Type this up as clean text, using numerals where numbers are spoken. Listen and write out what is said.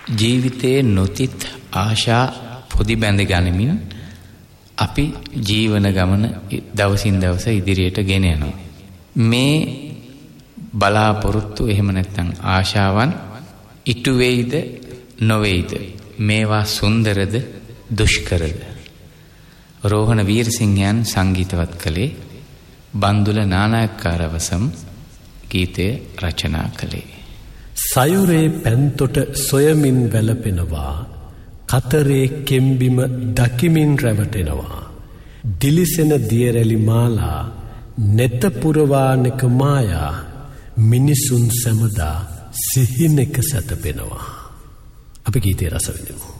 ජීවිතයේ නොතිත් ආශා පොදි බැඳ ගනිමින් අපි ජීවන ගමන දවසින් දවස ඉදිරියට ගෙන යනවා. මේ බලාපොරොත්තු එහෙම නැත්නම් ආශාවන් ඉටු වෙයිද නොවේයිද? මේවා සුන්දරද දුෂ්කරද? රෝහණ වීරසිංහයන් සංගීතවත් කළේ, බන්දුල නානායක්කාරවසම් ගීතය රචනා කළේ. සයුරේ පැන්තොට සොයමින් වැළපෙනවා, කතරේ කෙම්බිම දකිමින් රැවටෙනවා. දිලිසෙන දියරැලි මාලා නෙත පුරවානක මායා, මිනිසුන් සැමදා සිහිනෙක සැතපෙනවා. අපි ගීතේ රස විඳිමු.